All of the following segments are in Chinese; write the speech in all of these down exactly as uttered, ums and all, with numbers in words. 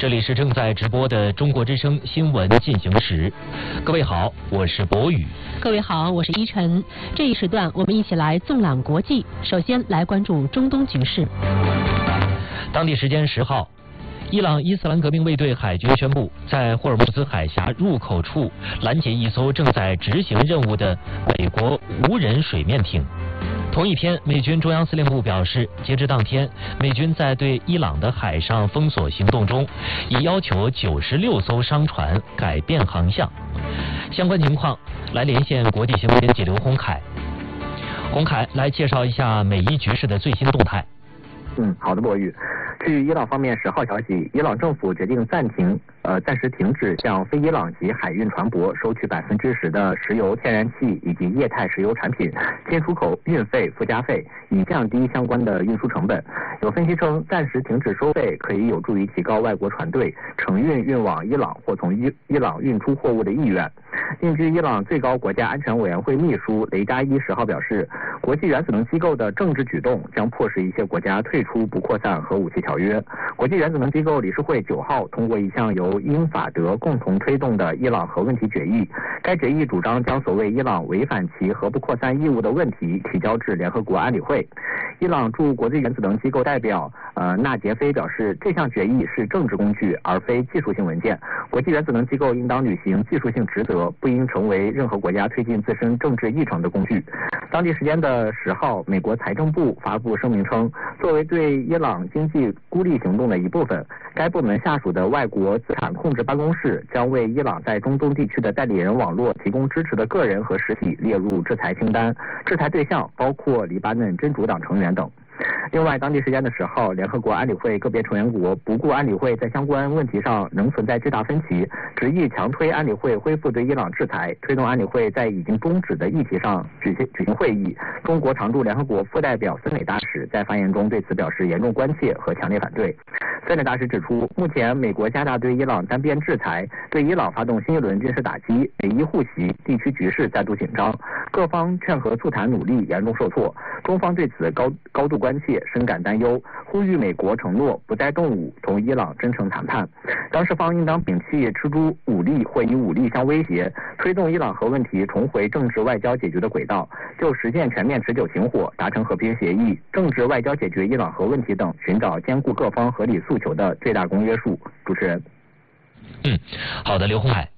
这里是正在直播的中国之声新闻进行时。各位好，我是博宇。 各位好，我是依晨。这一时段我们一起来纵览国际。首先来关注中东局势。 当地时间十号，伊朗伊斯兰革命卫队海军宣布，在霍尔木兹海峡入口处拦截一艘正在执行任务的美国无人水面艇。同一天，美军中央司令部表示，截至当天，美军在对伊朗的海上封锁行动中，已要求九十六艘商船改变航向。相关情况，来连线国际新闻编辑刘洪凯。洪凯，来介绍一下美伊局势的最新动态。 嗯，好的，博宇。据伊朗方面十号消息，伊朗政府决定暂停，呃，暂时停止向非伊朗籍海运船舶收取百分之十的石油、天然气以及液态石油产品进出口运费附加费，以降低相关的运输成本。有分析称，暂时停止收费可以有助于提高外国船队承运运往伊朗或从伊伊朗运出货物的意愿。另据伊朗最高国家安全委员会秘书雷扎伊十号表示，国际原子能机构的政治举动将迫使一些国家退出不扩散核武器条约。国际原子能机构理事会九号通过一项由英法德共同推动的伊朗核问题决议，该决议主张将所谓伊朗违反其核不扩散义务的问题提交至联合国安理会。伊朗驻国际原子能机构代表呃纳杰菲表示，这项决议是政治工具而非技术性文件，国际原子能机构应当履行技术性职责，不应成为任何国家推进自身政治议程的工具。当地时间的十号，美国财政部发布声明称，作为对伊朗经济孤立行动的一部分，该部门下属的外国资产控制办公室将为伊朗在中东地区的代理人网络提供支持的个人和实体列入制裁清单，制裁对象包括黎巴嫩真主党成员等。另外，当地时间的十号，联合国安理会个别成员国不顾安理会在相关问题上仍存在巨大分歧，执意强推安理会恢复对伊朗制裁，推动安理会在已经终止的议题上举行举行会议。中国常驻联合国副代表孙伟大使在发言中对此表示严重关切和强烈反对。孙伟大使指出，目前美国加大对伊朗单边制裁，对伊朗发动新一轮军事打击，美伊互袭，地区局势再度紧张，各方劝和促谈努力严重受挫。中方对此高高度关切，深感担忧，呼吁美国承诺不再动武，同伊朗真诚谈判。当事方应当摒弃吃诸武力或以武力相威胁，推动伊朗核问题重回政治外交解决的轨道，就实现全面持久停火、达成和平协议、政治外交解决伊朗核问题等，寻找兼顾各方合理诉求的最大公约数。主持人。 嗯，好的，刘洪海。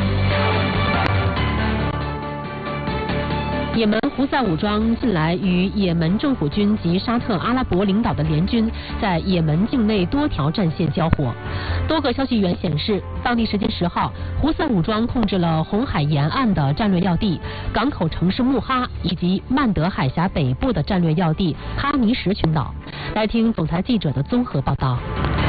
也门胡塞武装近来与也门政府军及沙特阿拉伯领导的联军在也门境内多条战线交火。多个消息源显示，当地时间十号，胡塞武装控制了红海沿岸的战略要地、港口城市穆哈以及曼德海峡北部的战略要地哈尼什群岛。来听总台记者的综合报道。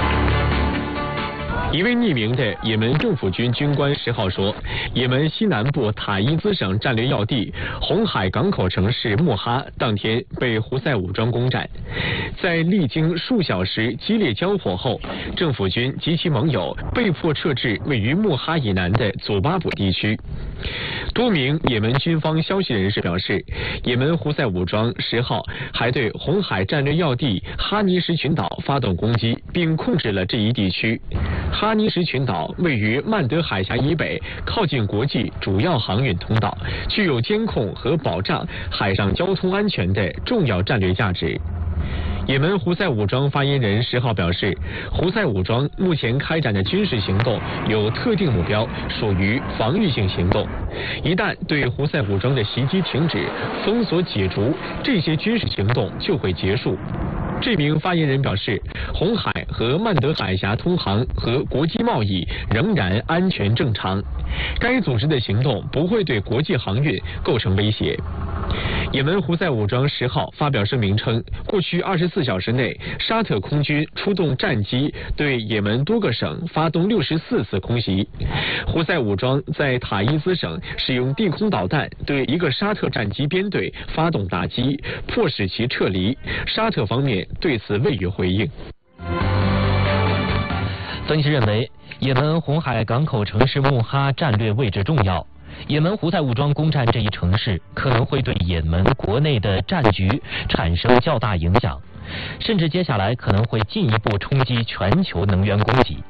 一位匿名的也门政府军军官十号说，也门西南部塔伊兹省战略要地红海港口城市穆哈当天被胡塞武装攻占。在历经数小时激烈交火后，政府军及其盟友被迫撤至位于穆哈以南的祖巴卜地区。多名也门军方消息人士表示，也门胡塞武装十号还对红海战略要地哈尼什群岛发动攻击，并控制了这一地区。哈尼什群岛位于曼德海峡以北，靠近国际主要航运通道，具有监控和保障海上交通安全的重要战略价值。也门胡塞武装发言人十号表示，胡塞武装目前开展的军事行动有特定目标，属于防御性行动。一旦对胡塞武装的袭击停止、封锁解除，这些军事行动就会结束。这名发言人表示，红海和曼德海峡通航和国际贸易仍然安全正常，该组织的行动不会对国际航运构成威胁。也门胡塞武装十号发表声明称，过去二十四小时内，沙特空军出动战机对也门多个省发动六十四次空袭。胡塞武装在塔伊兹省使用地空导弹对一个沙特战机编队发动打击，迫使其撤离。沙特方面对此未予回应。 分析认为，也门红海港口城市穆哈战略位置重要。也门胡塞武装攻占这一城市，可能会对也门国内的战局产生较大影响，甚至接下来可能会进一步冲击全球能源供给。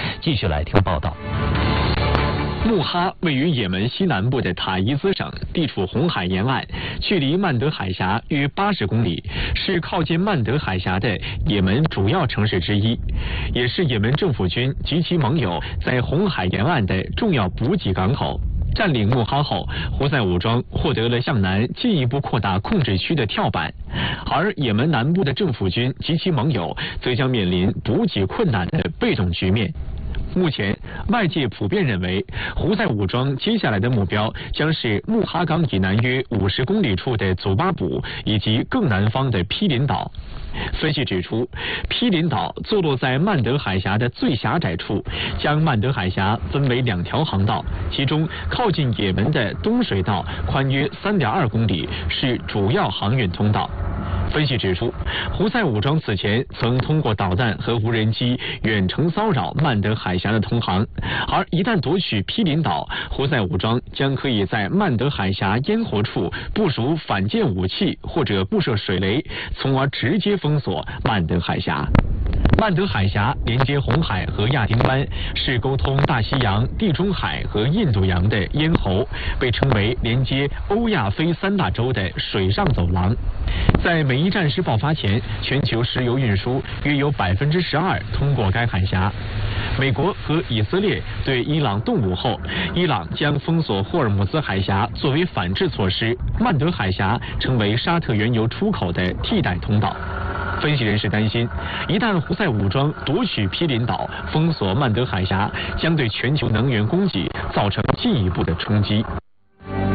继续来听报道。 穆哈位于也门西南部的塔伊兹省，地处红海沿岸，距离曼德海峡约八十公里，是靠近曼德海峡的也门主要城市之一，也是也门政府军及其盟友在红海沿岸的重要补给港口。占领穆哈后，胡塞武装获得了向南进一步扩大控制区的跳板，而也门南部的政府军及其盟友则将面临补给困难的被动局面。目前，外界普遍认为，胡塞武装接下来的目标将是穆哈港以南约五十公里处的祖巴卜以及更南方的毗邻岛。分析指出，毗邻岛坐落在曼德海峡的最狭窄处，将曼德海峡分为两条航道，其中靠近也门的东水道宽约三点二公里，是主要航运通道。分析指出，胡塞武装此前曾通过导弹和无人机远程骚扰曼德海峡的通航，而一旦夺取毗邻岛，胡塞武装将可以在曼德海峡咽喉处部署反舰武器或者布设水雷，从而直接封锁曼德海峡。曼德海峡连接红海和亚丁湾，是沟通大西洋、地中海和印度洋的咽喉，被称为连接欧亚非三大洲的水上走廊。在美伊战事爆发前，全球石油运输约有百分之十二通过该海峡。美国和以色列对伊朗动武后，伊朗将封锁霍尔木兹海峡作为反制措施，曼德海峡成为沙特原油出口的替代通道。分析人士担心，一旦胡塞武装夺取毗邻岛，封锁曼德海峡，将对全球能源供给造成进一步的冲击。